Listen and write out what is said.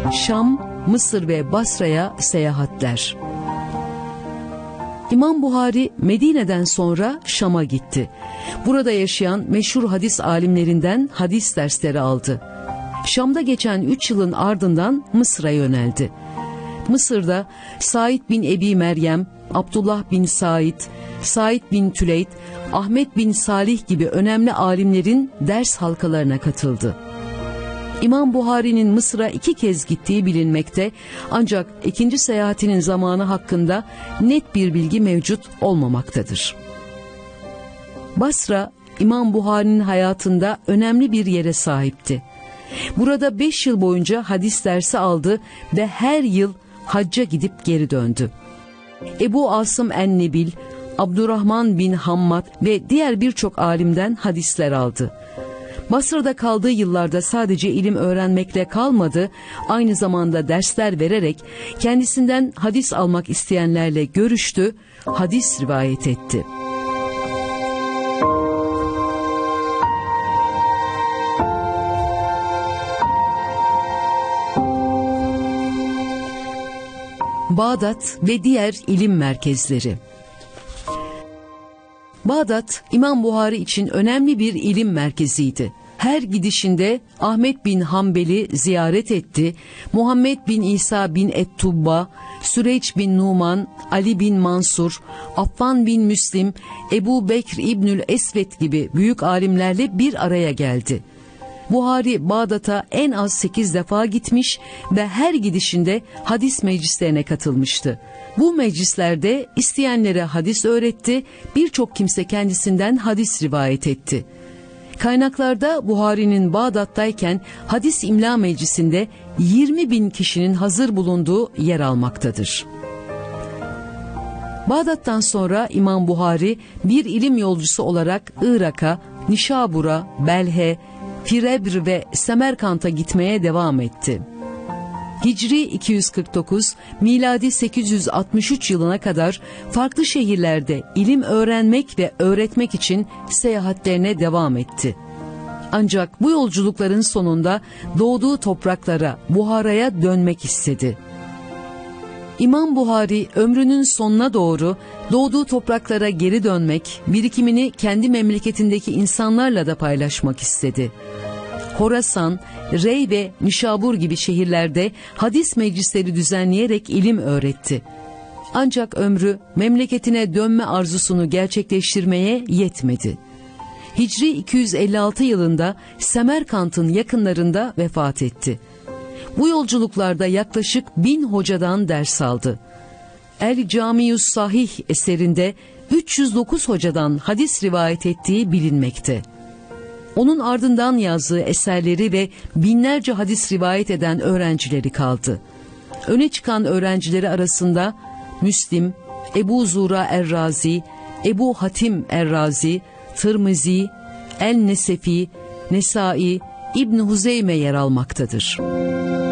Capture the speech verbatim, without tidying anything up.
Şam, Mısır ve Basra'ya seyahatler. İmam Buhari Medine'den sonra Şam'a gitti. Burada yaşayan meşhur hadis alimlerinden hadis dersleri aldı. Şam'da geçen üç yılın ardından Mısır'a yöneldi. Mısır'da Said bin Ebi Meryem, Abdullah bin Said, Said bin Tüleyt, Ahmet bin Salih gibi önemli alimlerin ders halkalarına katıldı. İmam Buhari'nin Mısır'a iki kez gittiği bilinmekte, ancak ikinci seyahatinin zamanı hakkında net bir bilgi mevcut olmamaktadır. Basra, İmam Buhari'nin hayatında önemli bir yere sahipti. Burada beş yıl boyunca hadis dersi aldı ve her yıl hacca gidip geri döndü. Ebu Asım en-Nebil, Abdurrahman bin Hammad ve diğer birçok alimden hadisler aldı. Basra'da kaldığı yıllarda sadece ilim öğrenmekle kalmadı, aynı zamanda dersler vererek kendisinden hadis almak isteyenlerle görüştü, hadis rivayet etti. Bağdat ve diğer ilim merkezleri. Bağdat, İmam Buhari için önemli bir ilim merkeziydi. Her gidişinde Ahmet bin Hanbel'i ziyaret etti, Muhammed bin İsa bin Et-Tubba, Süreyç bin Numan, Ali bin Mansur, Affan bin Müslim, Ebu Bekr İbnül Esvet gibi büyük alimlerle bir araya geldi. Buhari Bağdat'a en az sekiz defa gitmiş ve her gidişinde hadis meclislerine katılmıştı. Bu meclislerde isteyenlere hadis öğretti, birçok kimse kendisinden hadis rivayet etti. Kaynaklarda Buhari'nin Bağdat'tayken hadis imla meclisinde yirmi bin kişinin hazır bulunduğu yer almaktadır. Bağdat'tan sonra İmam Buhari bir ilim yolcusu olarak Irak'a, Nişabur'a, Belhe, Firebr ve Semerkant'a gitmeye devam etti. Hicri iki yüz kırk dokuz, miladi sekiz yüz altmış üç yılına kadar farklı şehirlerde ilim öğrenmek ve öğretmek için seyahatlerine devam etti. Ancak bu yolculukların sonunda doğduğu topraklara, Buhara'ya dönmek istedi. İmam Buhari ömrünün sonuna doğru doğduğu topraklara geri dönmek, birikimini kendi memleketindeki insanlarla da paylaşmak istedi. Horasan, Rey ve Nişabur gibi şehirlerde hadis meclisleri düzenleyerek ilim öğretti. Ancak ömrü memleketine dönme arzusunu gerçekleştirmeye yetmedi. Hicri iki yüz elli altı yılında Semerkant'ın yakınlarında vefat etti. Bu yolculuklarda yaklaşık bin hocadan ders aldı. El Camiyus Sahih eserinde üç yüz dokuz hocadan hadis rivayet ettiği bilinmekte. Onun ardından yazdığı eserleri ve binlerce hadis rivayet eden öğrencileri kaldı. Öne çıkan öğrencileri arasında Müslim, Ebu Zura Er-Razi, Ebu Hatim Er-Razi, Tirmizi, El-Nesefi, Nesai, İbn Huzeyme yer almaktadır.